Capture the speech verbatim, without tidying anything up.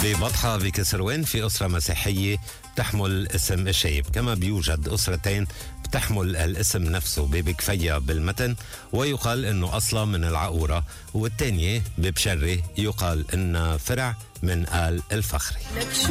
ببطحة بكسروان في أسرة مسيحية تحمل اسم الشايب، كما بيوجد أسرتين بتحمل الاسم نفسه ببكفية بالمتن ويقال انه اصلا من العقورة، والتانية ببشرة يقال انها فرع من آل الفخري.